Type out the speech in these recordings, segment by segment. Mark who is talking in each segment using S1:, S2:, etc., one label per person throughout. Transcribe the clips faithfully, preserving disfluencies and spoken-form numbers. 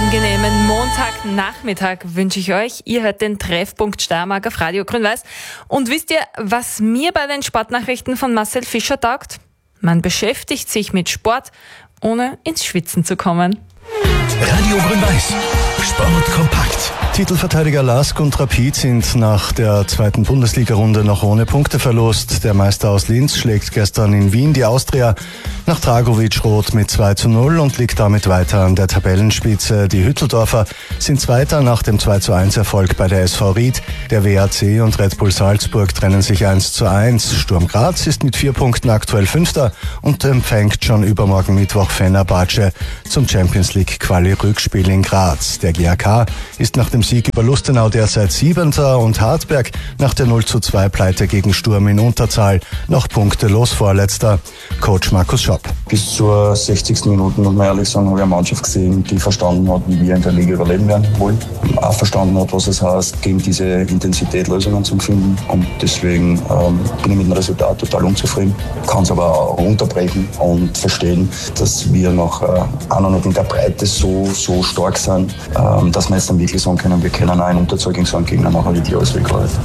S1: angenehmen Montagnachmittag wünsche ich euch. Ihr hört den Treffpunkt Steiermark auf Radio Grün-Weiß. Und wisst ihr, was mir bei den Sportnachrichten von Marcel Fischer taugt? Man beschäftigt sich mit Sport, ohne ins Schwitzen zu kommen.
S2: Radio Grün-Weiß. Sport kompakt.
S3: Titelverteidiger Lask und Rapid sind nach der zweiten Bundesliga-Runde noch ohne Punkteverlust. Der Meister aus Linz schlägt gestern in Wien die Austria nach Dragovic-Rot mit zwei zu null und liegt damit weiter an der Tabellenspitze. Die Hütteldorfer sind Zweiter nach dem zwei zu eins Erfolg bei der S V Ried. Der W A C und Red Bull Salzburg trennen sich eins zu eins. Sturm Graz ist mit vier Punkten aktuell Fünfter und empfängt schon übermorgen Mittwoch Fenerbahce zum Champions League Quali-Rückspiel in Graz. Der G A K ist nach dem Sieg über Lustenau derzeit Siebenter und Hartberg nach der null zu zwei Pleite gegen Sturm in Unterzahl noch punktelos Vorletzter. Coach Markus Schopp.
S4: Bis zur sechzigsten Minute, muss man ehrlich sagen, habe ich eine Mannschaft gesehen, die verstanden hat, wie wir in der Liga überleben werden wollen. Auch verstanden hat, was es heißt, gegen diese Intensität Lösungen zu finden. Und deswegen ähm, bin ich mit dem Resultat total unzufrieden. Kann es aber auch runterbrechen und verstehen, dass wir noch äh, auch noch nicht in der Breite so, so stark sind, ähm, dass wir jetzt dann wirklich sagen können, wir können auch in Unterzahl gegen so einen Gegner nachher wirklich alles weghalten.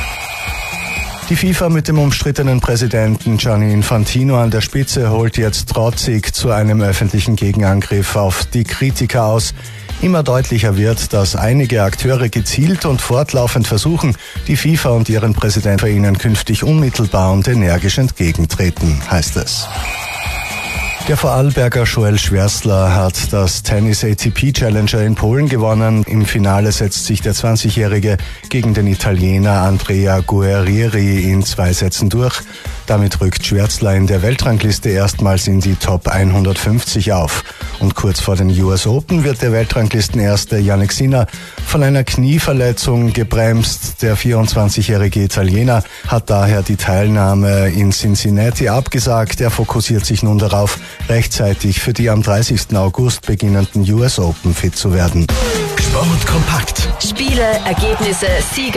S3: Die FIFA mit dem umstrittenen Präsidenten Gianni Infantino an der Spitze holt jetzt trotzig zu einem öffentlichen Gegenangriff auf die Kritiker aus. Immer deutlicher wird, dass einige Akteure gezielt und fortlaufend versuchen, die FIFA und ihren Präsidenten ihnen künftig unmittelbar und energisch entgegentreten, heißt es. Der Vorarlberger Joel Schwerstler hat das Tennis A T P Challenger in Polen gewonnen. Im Finale setzt sich der zwanzigjährige gegen den Italiener Andrea Guerrieri in zwei Sätzen durch. Damit rückt Schwerstler in der Weltrangliste erstmals in die Top hundertfünfzig auf. Und kurz vor den U S Open wird der Weltranglistenerste Jannik Sinner von einer Knieverletzung gebremst. Der vierundzwanzigjährige Italiener hat daher die Teilnahme in Cincinnati abgesagt. Er fokussiert sich nun darauf, rechtzeitig für die am dreißigsten August beginnenden U S Open fit zu werden.
S2: Sport kompakt.
S1: Spiele, Ergebnisse, Siege.